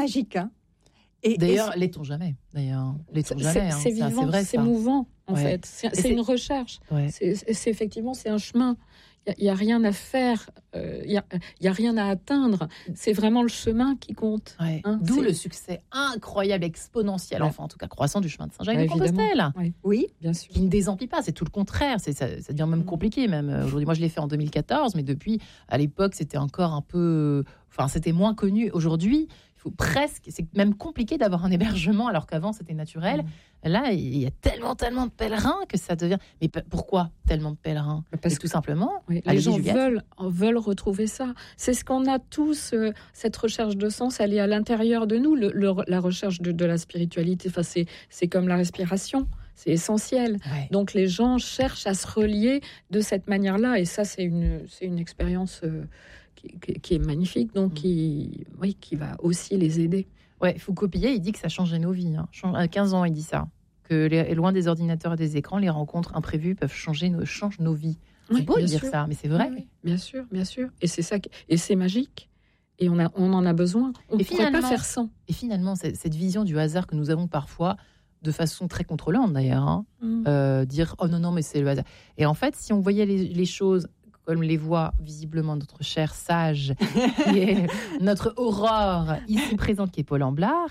magique. Hein. D'ailleurs, l'est-on jamais. C'est vivant, c'est vrai, c'est mouvant, en fait. C'est une recherche. Ouais. C'est effectivement, c'est un chemin. Il n'y a rien à faire, il y a rien à atteindre. C'est vraiment le chemin qui compte. Ouais. Hein, d'où le succès incroyable, exponentiel, enfin en tout cas croissant du chemin de Saint-Jacques-de-Compostelle. Oui, bien sûr. Qui ne désemplit pas, c'est tout le contraire. Ça devient même compliqué. Même aujourd'hui, moi je l'ai fait en 2014, mais depuis, à l'époque, c'était encore un peu... Enfin, c'était moins connu. Aujourd'hui, presque, c'est même compliqué d'avoir un hébergement alors qu'avant c'était naturel. Là, il y a tellement de pèlerins que ça devient. Mais pourquoi tellement de pèlerins? Parce que tout simplement, les gens veulent retrouver ça. C'est ce qu'on a tous. Cette recherche de sens, elle est à l'intérieur de nous. La recherche de la spiritualité, enfin, c'est comme la respiration. C'est essentiel. Ouais. Donc les gens cherchent à se relier de cette manière-là, et ça, c'est une expérience. Qui est magnifique, donc qui va aussi les aider. Ouais, Foucault Pillet, il dit que ça changeait nos vies. Hein. À 15 ans, il dit ça. Que loin des ordinateurs et des écrans, les rencontres imprévues peuvent changent nos vies. C'est beau de dire ça, mais c'est vrai. Oui, bien sûr. Et c'est ça, et c'est magique. Et on en a besoin. On ne pourrait pas faire sans. Et finalement, cette vision du hasard que nous avons parfois, de façon très contrôlante d'ailleurs, dire « Oh non, mais c'est le hasard ». Et en fait, si on voyait les choses comme les voit visiblement notre cher sage, qui est notre Aurore ici présente, qui est Paul Amblard,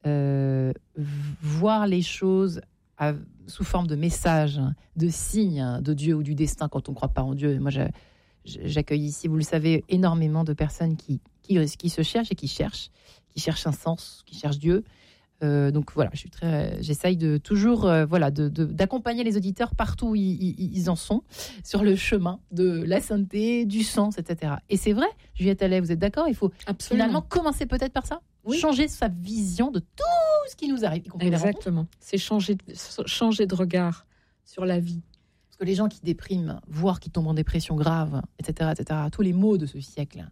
voir les choses sous forme de messages, de signes de Dieu ou du destin quand on ne croit pas en Dieu. Moi, j'accueille ici, vous le savez, énormément de personnes qui se cherchent et qui cherchent un sens, qui cherchent Dieu. Donc voilà, j'essaye de toujours d'accompagner les auditeurs partout où ils en sont sur le chemin de la sainteté, du sens, etc. Et c'est vrai, Juliette Allais, vous êtes d'accord? Il faut finalement commencer peut-être par ça, changer sa vision de tout ce qui nous arrive. Exactement, c'est changer de regard sur la vie. Parce que les gens qui dépriment, voire qui tombent en dépression grave, etc., tous les maux de ce siècle,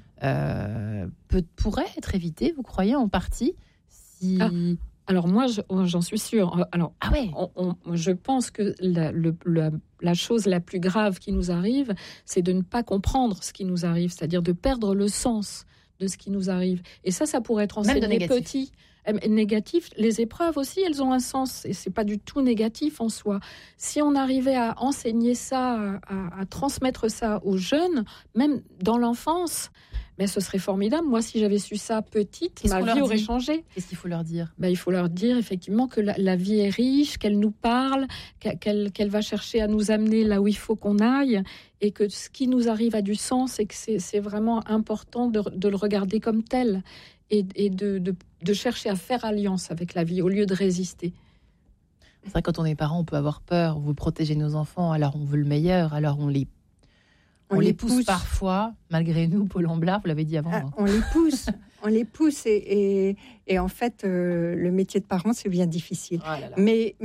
pourraient être évités, vous croyez, en partie? Alors moi, j'en suis sûre. Alors, je pense que la chose la plus grave qui nous arrive, c'est de ne pas comprendre ce qui nous arrive, c'est-à-dire de perdre le sens de ce qui nous arrive. Et ça pourrait être enseigné petit. Négatif, les épreuves aussi, elles ont un sens, et c'est pas du tout négatif en soi. Si on arrivait à enseigner ça, à transmettre ça aux jeunes, même dans l'enfance, mais ce serait formidable. Moi, si j'avais su ça petite, ma vie aurait changé. Qu'est-ce qu'il faut leur dire? Il faut leur dire effectivement que la vie est riche, qu'elle nous parle, qu'elle va chercher à nous amener là où il faut qu'on aille, et que ce qui nous arrive a du sens, et que c'est vraiment important de le regarder comme tel, et de chercher à faire alliance avec la vie au lieu de résister. C'est vrai, quand on est parent, on peut avoir peur, on veut protéger nos enfants, alors on veut le meilleur, alors on les pousse parfois, malgré nous, Paul Amblard, vous l'avez dit avant. On les pousse, et en fait, le métier de parent, c'est bien difficile. Oh là là. Mais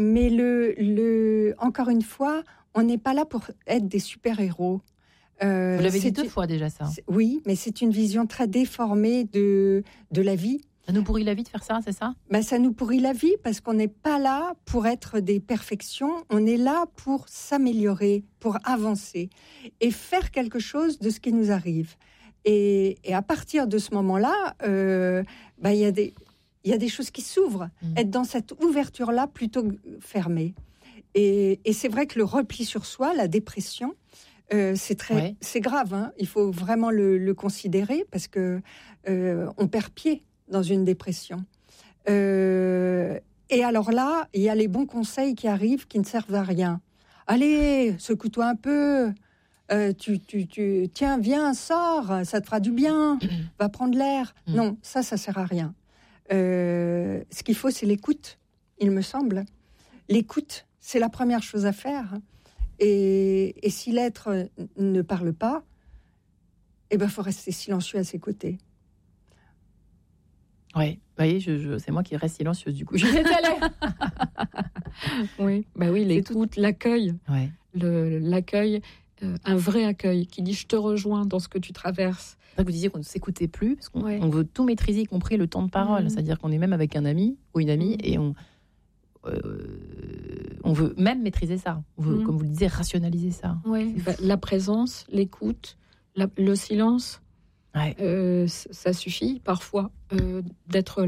encore une fois, on n'est pas là pour être des super-héros. Vous l'avez dit 2 fois déjà, ça. Oui, mais c'est une vision très déformée de la vie. Ça nous pourrit la vie de faire ça, c'est ça? Ça nous pourrit la vie parce qu'on n'est pas là pour être des perfections. On est là pour s'améliorer, pour avancer et faire quelque chose de ce qui nous arrive. Et à partir de ce moment-là, il y a des choses qui s'ouvrent. Être dans cette ouverture-là plutôt que fermée. Et c'est vrai que le repli sur soi, la dépression, c'est grave. Hein. Il faut vraiment le considérer parce que on perd pied dans une dépression. Et alors là, il y a les bons conseils qui arrivent qui ne servent à rien. Allez, secoue-toi un peu. Tiens, viens, sors, ça te fera du bien. Va prendre l'air. Non, ça sert à rien. Ce qu'il faut, c'est l'écoute, il me semble. L'écoute, c'est la première chose à faire. Et si l'être ne parle pas, faut rester silencieux à ses côtés. Oui, c'est moi qui reste silencieuse du coup. Oui, l'écoute, l'accueil, l'accueil, un vrai accueil qui dit je te rejoins dans ce que tu traverses. Vous disiez qu'on ne s'écoutait plus parce qu'on veut tout maîtriser, y compris le temps de parole. C'est-à-dire qu'on est même avec un ami ou une amie et on veut même maîtriser ça. On veut, comme vous le disiez, rationaliser ça. Oui, la présence, l'écoute, le silence. Ça suffit parfois d'être